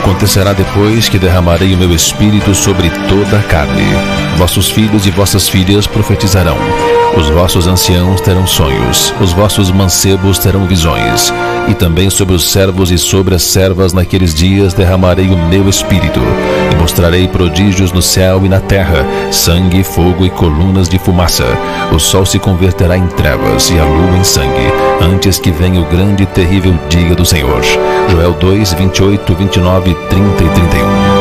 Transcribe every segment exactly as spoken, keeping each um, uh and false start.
Acontecerá depois que derramarei o meu espírito sobre toda a carne. Vossos filhos e vossas filhas profetizarão. Os vossos anciãos terão sonhos, os vossos mancebos terão visões. E também sobre os servos e sobre as servas naqueles dias derramarei o meu espírito. E mostrarei prodígios no céu e na terra, sangue, fogo e colunas de fumaça. O sol se converterá em trevas e a lua em sangue, antes que venha o grande e terrível dia do Senhor. Joel dois, vinte e oito, vinte e nove, trinta e trinta e um.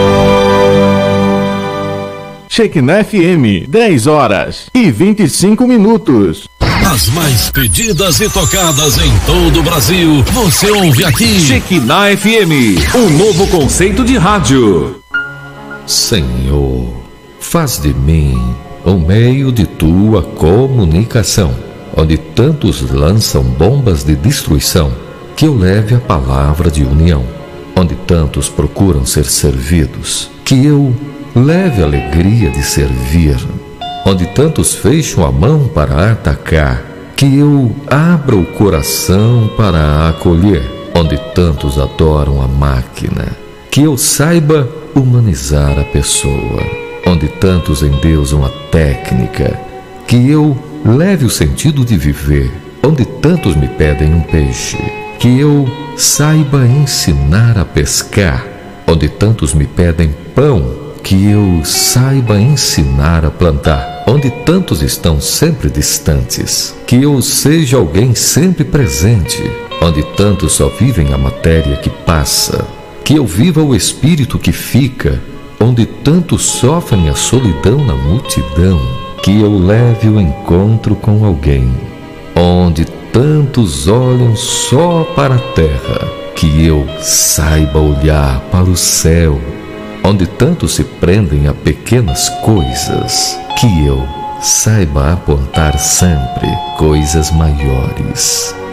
Shekinah F M, dez horas e vinte e cinco minutos. As mais pedidas e tocadas em todo o Brasil, você ouve aqui. Shekinah F M, um novo conceito de rádio. Senhor, faz de mim um meio de tua comunicação, onde tantos lançam bombas de destruição, que eu leve a palavra de união, onde tantos procuram ser servidos, que eu leve a alegria de servir, onde tantos fecham a mão para atacar, que eu abra o coração para acolher, onde tantos adoram a máquina, que eu saiba humanizar a pessoa, onde tantos endeusam a técnica, que eu leve o sentido de viver, onde tantos me pedem um peixe, que eu saiba ensinar a pescar, onde tantos me pedem pão, que eu saiba ensinar a plantar, onde tantos estão sempre distantes, que eu seja alguém sempre presente, onde tantos só vivem a matéria que passa, que eu viva o espírito que fica, onde tantos sofrem a solidão na multidão, que eu leve o encontro com alguém, onde tantos olham só para a terra, que eu saiba olhar para o céu, onde tantos se prendem a pequenas coisas, que eu saiba apontar sempre coisas maiores.